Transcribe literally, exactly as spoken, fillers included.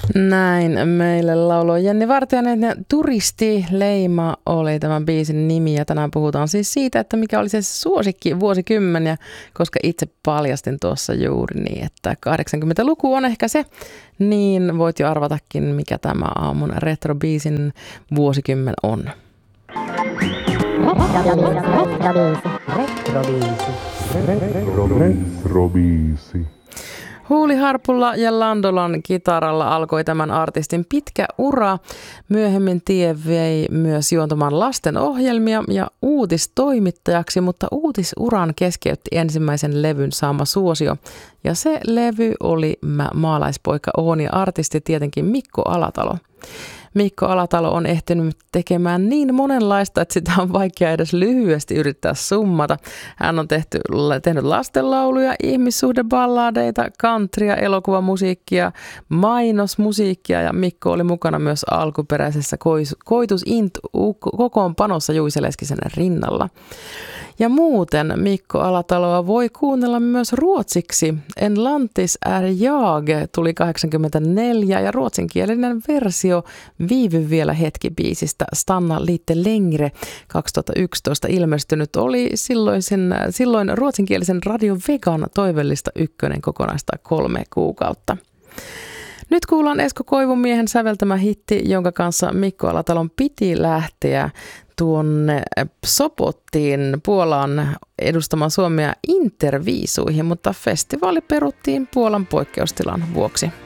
Näin meille lauloi Jenni Vartiainen ja Turisti Leima oli tämän biisin nimi ja tänään puhutaan siis siitä, että mikä oli se suosikki vuosikymmeniä, koska itse paljastin tuossa juuri niin, että kahdeksankymmentäluku on ehkä se, niin voit jo arvatakin, mikä tämä aamun retrobiisin vuosikymmen on. Retrobiisi. Huuli Harpulla ja Landolan kitaralla alkoi tämän artistin pitkä ura. Myöhemmin tie vei myös juontamaan lastenohjelmia ja uutistoimittajaksi, mutta uutisuran keskeytti ensimmäisen levyn saama suosio. Ja se levy oli Mä maalaispoika oon ja artisti tietenkin Mikko Alatalo. Mikko Alatalo on ehtinyt tekemään niin monenlaista, että sitä on vaikea edes lyhyesti yrittää summata. Hän on tehty, tehnyt lastenlauluja, ihmissuhdeballadeita, countrya, elokuvamusiikkia, mainosmusiikkia ja Mikko oli mukana myös alkuperäisessä Koitus Int kokoonpanossa Juise Leskisen rinnalla. Ja muuten Mikko Alataloa voi kuunnella myös ruotsiksi. En lantis är jag tuli kahdeksankymmentäneljä ja ruotsinkielinen versio Viivy vielä hetki -biisistä Stanna lite längre kaksituhattayksitoista ilmestynyt oli silloisen, silloin ruotsinkielisen Radio Vegan toivellista ykkönen kokonaista kolme kuukautta. Nyt kuullaan Esko Koivumiehen säveltämä hitti, jonka kanssa Mikko Alatalon piti lähteä tuonne Sopottiin Puolaan edustamaan Suomea Interviisuihin, mutta festivaali peruttiin Puolan poikkeustilan vuoksi.